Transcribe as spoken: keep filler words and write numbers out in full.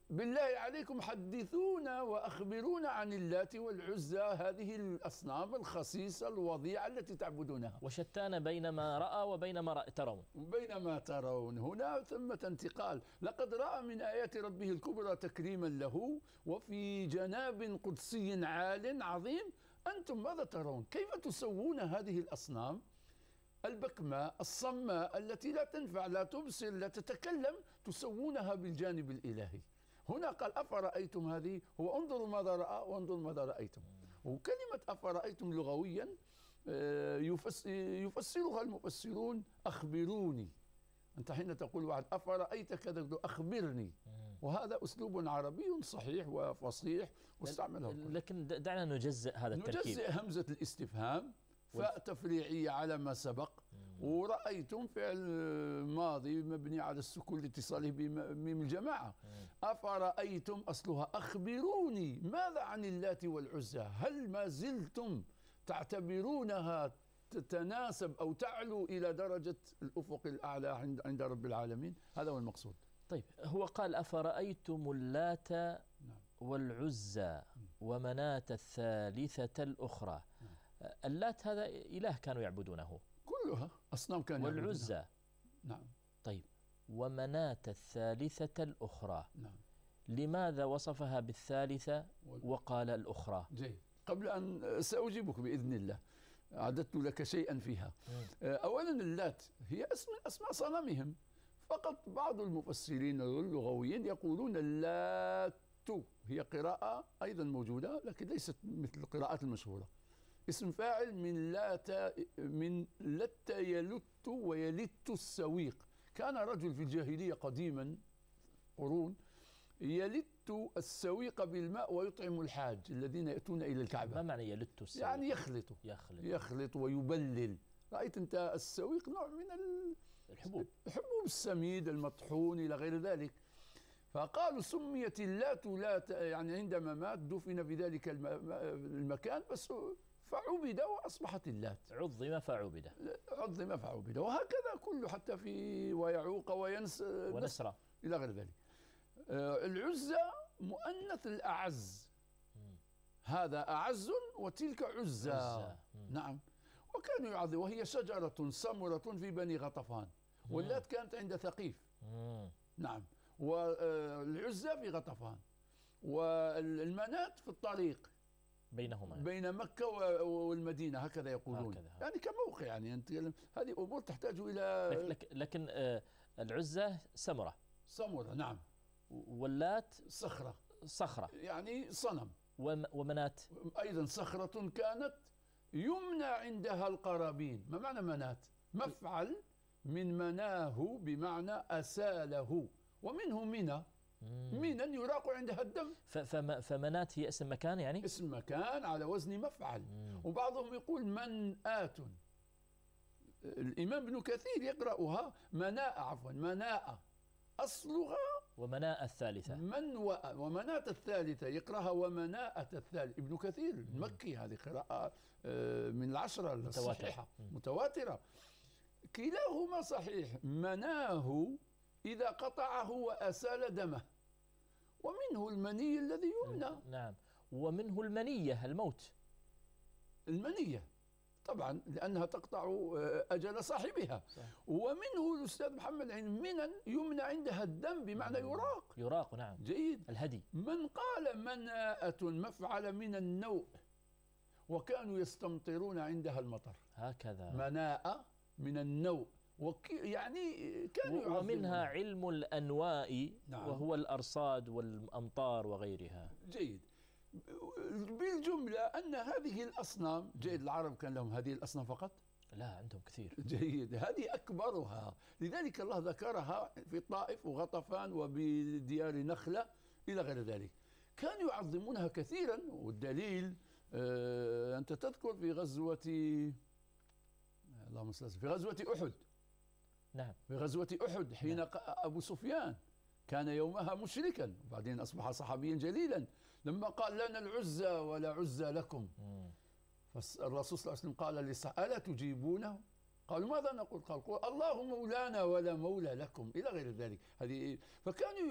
بالله عليكم حدثونا وأخبرونا عن اللات والعزى، هذه الأصنام الخسيسة الوضيعة التي تعبدونها. وشتان بين ما رأى وبين ما ترون. بينما ترون هنا ثمة انتقال. لقد رأى من آيات ربه الكبرى تكريما له، وفي جناب قدسي عال عظيم. أنتم ماذا ترون؟ كيف تسوون هذه الأصنام البكماء الصماء التي لا تنفع، لا تبصر، لا تتكلم، تسوونها بالجانب الإلهي؟ هنا قال أفرأيتم هذه، هو انظروا ماذا رأى وانظروا ماذا رأيتم. وكلمة أفرأيتم لغويا يفسرها المفسرون أخبروني. أنت حين تقول واحد أفرأيت كذا أخبرني، وهذا أسلوب عربي صحيح وفصيح واستعمله. لكن دعنا نجزئ هذا التركيب. نجزئ همزة الاستفهام، فاء تفريعية على ما سبق، ورأيتم فعل ماضي مبني على السكون لاتصاله بميم الجماعة. أفرأيتم أصلها أخبروني ماذا عن اللات والعزى، هل ما زلتم تعتبرونها تتناسب أو تعلو إلى درجة الأفق الأعلى عند عند رب العالمين؟ هذا هو المقصود. طيب، هو قال أفرأيتم اللات والعزى ومناة الثالثة الأخرى. اللات هذا إله كانوا يعبدونه، كلها أصنام كانوا يعبدونها. والعزى نعم. طيب، ومناة الثالثة الأخرى، نعم، لماذا وصفها بالثالثة وقال الأخرى؟ جيد. قبل أن سأجيبك بإذن الله، أعددت لك شيئا فيها. أولا اللات هي اسم من أسماء صنمهم، فقط بعض المفسرين اللغويين يقولون اللات هي قراءة أيضا موجودة لكن ليست مثل القراءات المشهورة. اسم فاعل من لات، من لت يلت ويلت السويق. كان رجل في الجاهلية قديما قرون يلت السويق بالماء ويطعم الحاج الذين يأتون إلى الكعبة. ما معنى يلت السويق؟ يعني يخلط يخلط, يخلط ويبلل. رأيت أنت السويق نوع من الحبوب الحبوب السميد المطحون إلى غير ذلك. فقالوا سميت اللات لات، يعني عندما مات دفن في ذلك المكان بس فعبد وأصبحت اللات. عظم فعبد. عظم فعبد، وهكذا كله، حتى في ويعوق وينس ونسرى إلى غير ذلك. العزى مؤنث الأعز، هذا أعز وتلك عزى. عزة. نعم. وكانوا يعظم، وهي شجرة سمرة في بني غطفان، واللات كانت عند ثقيف. مم. نعم. والعزى في غطفان، والمناة في الطريق بينهما بين مكة والمدينة، هكذا يقولون. هكذا. يعني كموقع، يعني أنت هذه أمور تحتاج إلى لكن, لكن آه العزى سمرة سمرة نعم. واللات صخرة صخرة يعني صنم. ومناة أيضا صخرة كانت يمنى عندها القرابين. ما معنى مناة؟ مفعل من مناه بمعنى أساله، ومنه منى. منى يراق عندها الدم. فمناة هي اسم مكان، يعني اسم مكان على وزن مفعل. مم. وبعضهم يقول منآت. الإمام ابن كثير يقرأها مناء، عفوا مناء أصلها، ومناء الثالثة من و... ومناة الثالثة يقرأها ومناءة الثالثة. ابن كثير المكي، هذه قراءة من العشرة الصحيحة متواترة. كلاهما صحيح. مناه إذا قطعه وأسال دمه، ومنه المني الذي يمنى. نعم. ومنه المنية، الموت. المنية طبعا لأنها تقطع أجل صاحبها. صح. ومنه الأستاذ محمد عين منن يمنى عندها الدم بمعنى يراق. يراق نعم. جيد. الهدي. من قال مناءة مفعل من النوء، وكانوا يستمطرون عندها المطر. هكذا. مناءة من النوء، يعني كانوا ومنها علم الأنواء. نعم. وهو الأرصاد والأمطار وغيرها. جيد. بالجملة أن هذه الأصنام، جيد، العرب كان لهم هذه الأصنام فقط؟ لا، عندهم كثير. جيد. هذه أكبرها، لذلك الله ذكرها في الطائف وغطفان وبديار نخلة إلى غير ذلك. كانوا يعظمونها كثيرا، والدليل آه أنت تذكر في غزوة اللهم صل في غزوة أحد. نعم. في غزوة أحد حين نعم. أبو سفيان كان يومها مشركا، وبعدين أصبح صحابيا جليلا، لما قال لنا العزى ولا عزى لكم. فالرسول صلى الله عليه وسلم قال للصحابة ألا تجيبونه؟ قالوا ماذا نقول؟ قال الله مولانا ولا مولى لكم إلى غير ذلك. هذه فكانوا